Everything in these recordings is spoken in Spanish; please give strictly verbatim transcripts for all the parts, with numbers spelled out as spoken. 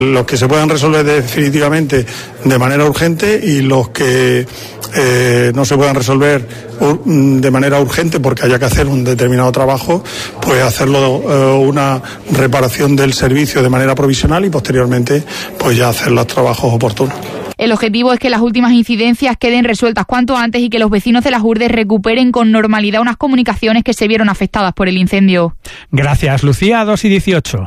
Los que se puedan resolver definitivamente de manera urgente y los que eh, no se puedan resolver de manera urgente porque haya que hacer un determinado trabajo, pues hacerlo eh, una reparación del servicio de manera provisional y posteriormente pues ya hacer los trabajos oportunos. El objetivo es que las últimas incidencias queden resueltas cuanto antes y que los vecinos de Las Hurdes recuperen con normalidad unas comunicaciones que se vieron afectadas por el incendio. Gracias, Lucía. dos y dieciocho.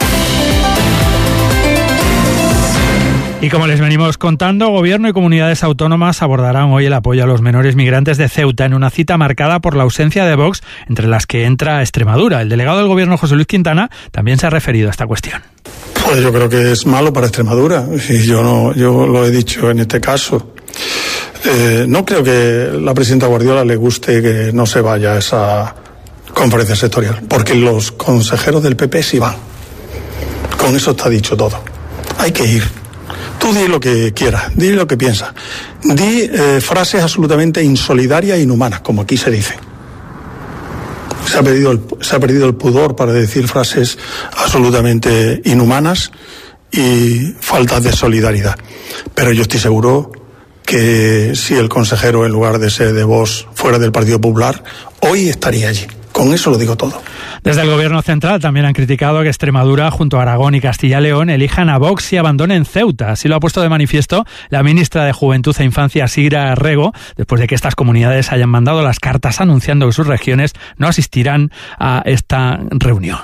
Y como les venimos contando, Gobierno y comunidades autónomas abordarán hoy el apoyo a los menores migrantes de Ceuta en una cita marcada por la ausencia de Vox, entre las que entra Extremadura. El delegado del Gobierno, José Luis Quintana, también se ha referido a esta cuestión. Pues yo creo que es malo para Extremadura, y yo no, yo lo he dicho en este caso. Eh, no creo que la presidenta Guardiola le guste que no se vaya a esa conferencia sectorial, porque los consejeros del P P sí van. Con eso está dicho todo. Hay que ir. Tú di lo que quieras, di lo que piensas. Di eh, frases absolutamente insolidarias e inhumanas, como aquí se dice. Se ha, perdido el, se ha perdido el pudor para decir frases absolutamente inhumanas y faltas de solidaridad. Pero yo estoy seguro que si el consejero, en lugar de ser de Vox, fuera del Partido Popular, hoy estaría allí. Con eso lo digo todo. Desde el Gobierno central también han criticado que Extremadura, junto a Aragón y Castilla y León, elijan a Vox y abandonen Ceuta. Así lo ha puesto de manifiesto la ministra de Juventud e Infancia, Sira Rego, después de que estas comunidades hayan mandado las cartas anunciando que sus regiones no asistirán a esta reunión.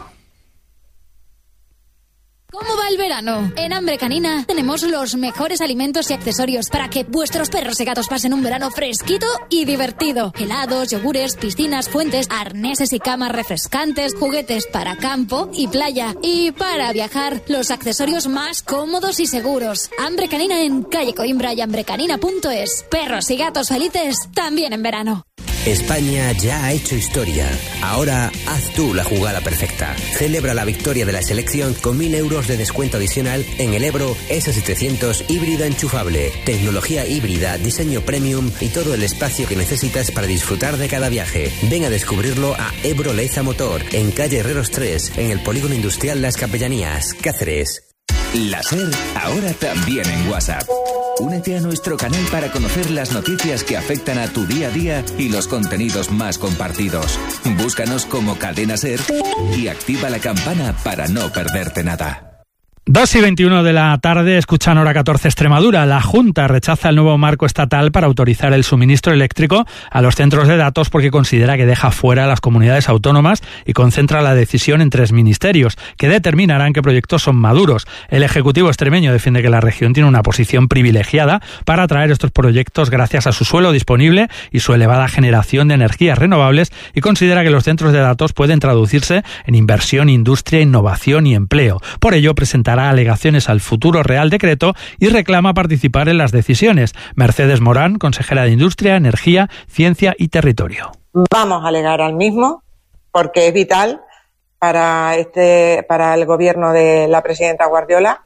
¿Cómo va el verano? En Hambre Canina tenemos los mejores alimentos y accesorios para que vuestros perros y gatos pasen un verano fresquito y divertido. Helados, yogures, piscinas, fuentes, arneses y camas refrescantes, juguetes para campo y playa. Y para viajar, los accesorios más cómodos y seguros. Hambre Canina en calle Coimbra y hambrecanina punto es. Perros y gatos felices también en verano. España ya ha hecho historia. Ahora haz tú la jugada perfecta. Celebra la victoria de la selección con mil euros de descuento adicional en el Ebro ese setecientos híbrido enchufable. Tecnología híbrida, diseño premium y todo el espacio que necesitas para disfrutar de cada viaje. Ven a descubrirlo a Ebro Leza Motor, en calle Herreros tres, en el Polígono Industrial Las Capellanías, Cáceres. La SER, ahora también en WhatsApp. Únete a nuestro canal para conocer las noticias que afectan a tu día a día y los contenidos más compartidos. Búscanos como Cadena SER y activa la campana para no perderte nada. dos y veintiuno de la tarde, escuchan Hora catorce Extremadura. La Junta rechaza el nuevo marco estatal para autorizar el suministro eléctrico a los centros de datos porque considera que deja fuera a las comunidades autónomas y concentra la decisión en tres ministerios, que determinarán qué proyectos son maduros. El Ejecutivo extremeño defiende que la región tiene una posición privilegiada para atraer estos proyectos gracias a su suelo disponible y su elevada generación de energías renovables, y considera que los centros de datos pueden traducirse en inversión, industria, innovación y empleo. Por ello, presentará alegaciones al futuro Real Decreto y reclama participar en las decisiones. Mercedes Morán, consejera de Industria, Energía, Ciencia y Territorio. Vamos a alegar al mismo porque es vital para este, para el gobierno de la presidenta Guardiola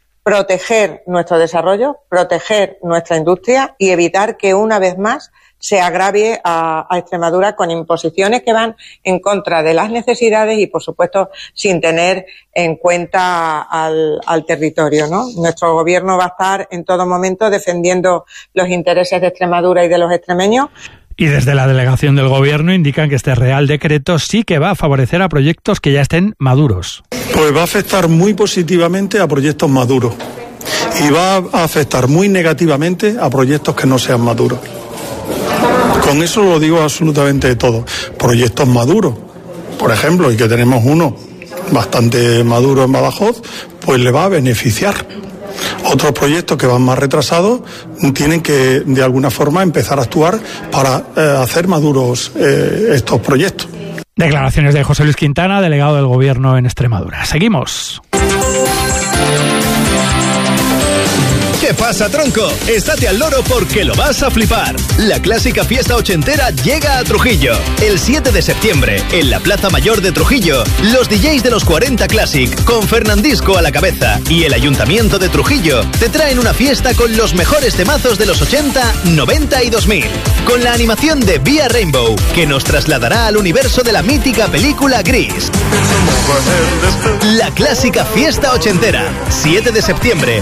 proteger nuestro desarrollo, proteger nuestra industria y evitar que una vez más se agravie a, a Extremadura con imposiciones que van en contra de las necesidades y, por supuesto, sin tener en cuenta al, al territorio, ¿no? Nuestro gobierno va a estar en todo momento defendiendo los intereses de Extremadura y de los extremeños. Y desde la delegación del Gobierno indican que este Real Decreto sí que va a favorecer a proyectos que ya estén maduros. Pues va a afectar muy positivamente a proyectos maduros y va a afectar muy negativamente a proyectos que no sean maduros. Con eso lo digo absolutamente todo. Proyectos maduros, por ejemplo, y que tenemos uno bastante maduro en Badajoz, pues le va a beneficiar. Otros proyectos que van más retrasados tienen que, de alguna forma, empezar a actuar para eh, hacer maduros eh, estos proyectos. Declaraciones de José Luis Quintana, delegado del Gobierno en Extremadura. Seguimos. ¿Qué ¿Qué pasa, tronco? Estate al loro porque lo vas a flipar. La clásica fiesta ochentera llega a Trujillo. El siete de septiembre, en la Plaza Mayor de Trujillo, los D Js de los cuarenta Classic, con Fernandisco a la cabeza, y el Ayuntamiento de Trujillo, te traen una fiesta con los mejores temazos de los ochenta, noventa y dos mil. Con la animación de Vía Rainbow, que nos trasladará al universo de la mítica película Gris. La clásica fiesta ochentera, siete de septiembre,